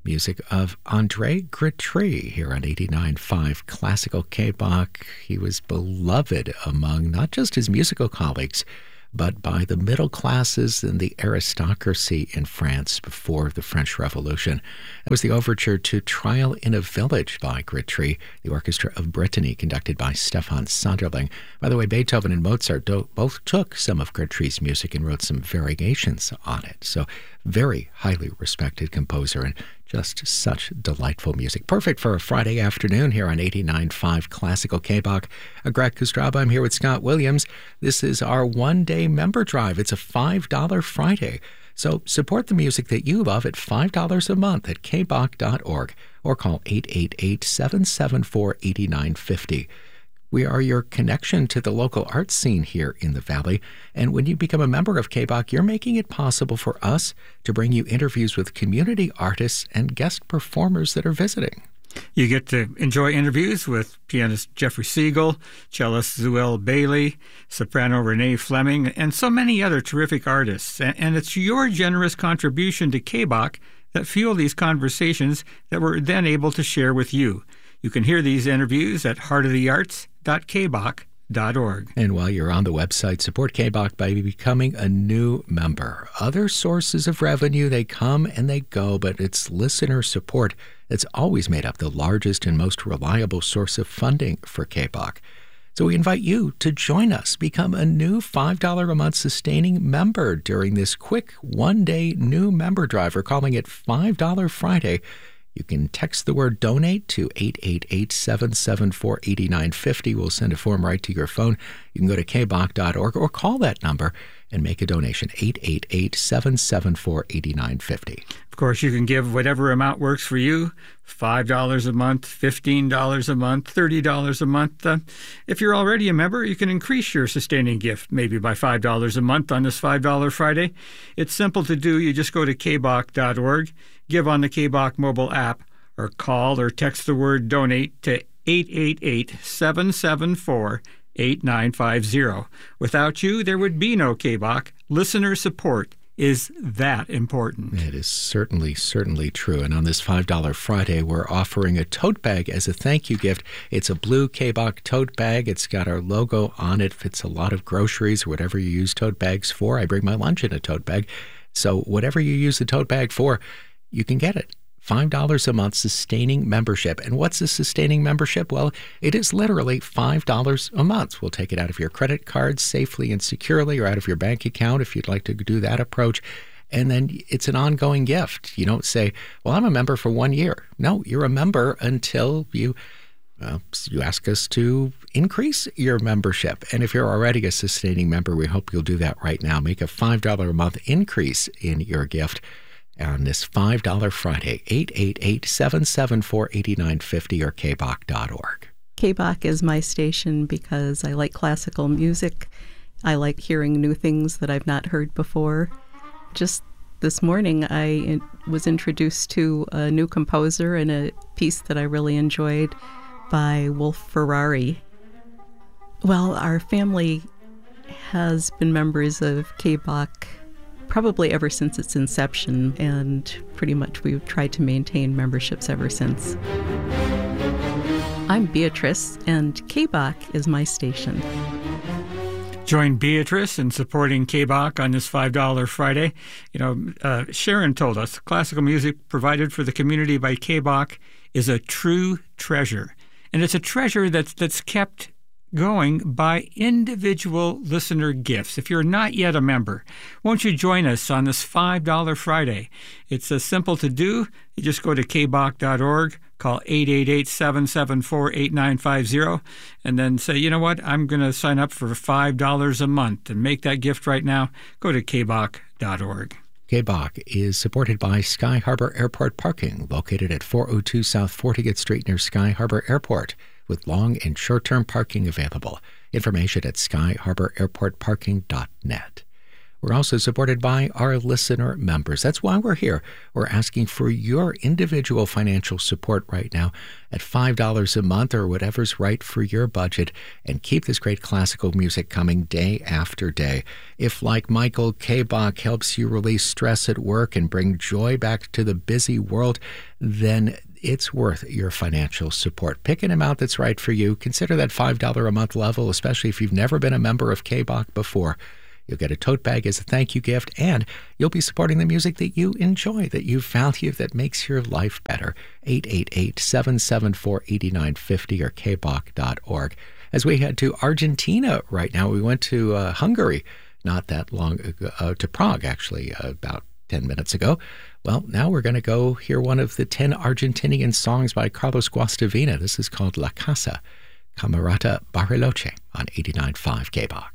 Music of Andre Gritry here on 89.5 Classical K-Bach. He was beloved among not just his musical colleagues, but by the middle classes and the aristocracy in France before the French Revolution. It was the overture to Trial in a Village by Gritry, the Orchestra of Brittany, conducted by Stefan Sonderling. By the way, Beethoven and Mozart both took some of Gritry's music and wrote some variations on it. So very highly respected composer and just such delightful music. Perfect for a Friday afternoon here on 89.5 Classical K-Bach. Greg Kostraba, I'm here with Scott Williams. This is our one-day member drive. It's a $5 Friday. So support the music that you love at $5 a month at kbach.org or call 888-774-8950. We are your connection to the local art scene here in the Valley. And when you become a member of K-Bach, you're making it possible for us to bring you interviews with community artists and guest performers that are visiting. You get to enjoy interviews with pianist Jeffrey Siegel, cellist Zuel Bailey, soprano Renee Fleming, and so many other terrific artists. And it's your generous contribution to K-Bach that fuel these conversations that we're then able to share with you. You can hear these interviews at heartofthearts.kbach.org. And while you're on the website, support K-Bach by becoming a new member. Other sources of revenue, they come and they go, but it's listener support that's always made up the largest and most reliable source of funding for K-Bach. So we invite you to join us. Become a new $5 a month sustaining member during this quick one-day new member drive. We're calling it $5 Friday. You can text the word donate to 888-774-8950. We'll send a form right to your phone. You can go to kbach.org or call that number and make a donation, 888-774-8950. Of course, you can give whatever amount works for you, $5 a month, $15 a month, $30 a month. If you're already a member, you can increase your sustaining gift, maybe by $5 a month on this $5 Friday. It's simple to do. You just go to kbach.org, give on the K-Bach mobile app, or call or text the word donate to 888-774-8950. Without you, there would be no K-Bach. Listener support is that important. It is certainly true. And on this $5 Friday, we're offering a tote bag as a thank you gift. It's a blue K-Bach tote bag. It's got our logo on it. Fits a lot of groceries, whatever you use tote bags for. I bring my lunch in a tote bag. So whatever you use the tote bag for, you can get it. $5 a month sustaining membership. And what's a sustaining membership? Well, it is literally $5 a month. We'll take it out of your credit card safely and securely, or out of your bank account if you'd like to do that approach. And then it's an ongoing gift. You don't say, well, I'm a member for 1 year. No, you're a member until you ask us to increase your membership. And if you're already a sustaining member, we hope you'll do that right now. Make a $5 a month increase in your gift on this $5 Friday, 888-774-8950 or kbach.org. K-Bach is my station because I like classical music. I like hearing new things that I've not heard before. Just this morning, I was introduced to a new composer and a piece that I really enjoyed by Wolf Ferrari. Well, our family has been members of K-Bach probably ever since its inception, and pretty much we've tried to maintain memberships ever since. I'm Beatrice, and K-Bach is my station. Join Beatrice in supporting K-Bach on this $5 Friday. Sharon told us classical music provided for the community by K-Bach is a true treasure. And it's a treasure that's kept going by individual listener gifts. If you're not yet a member, won't you join us on this $5 Friday? It's simple to do. You just go to kbach.org, call 888-774-8950, and then say, you know what, I'm going to sign up for $5 a month and make that gift right now. Go to kbach.org. K-Bach is supported by Sky Harbor Airport Parking, located at 402 South 40th Street near Sky Harbor Airport, with long and short-term parking available. Information at skyharbораirportparking.net. We're also supported by our listener members. That's why we're here. We're asking for your individual financial support right now at $5 a month or whatever's right for your budget, and keep this great classical music coming day after day. If, like Michael K. Bach, helps you release stress at work and bring joy back to the busy world, then it's worth your financial support. Pick an amount that's right for you. Consider that $5 a month level, especially if you've never been a member of K-Bach before. You'll get a tote bag as a thank you gift, and you'll be supporting the music that you enjoy, that you value, that makes your life better. 888-774-8950 or kbach.org. As we head to Argentina right now, we went to Hungary not that long ago, to Prague actually, about 10 minutes ago. Well, now we're going to go hear one of the 10 Argentinian songs by Carlos Guastavina. This is called La Casa, Camerata Bariloche on 89.5 K-Bach.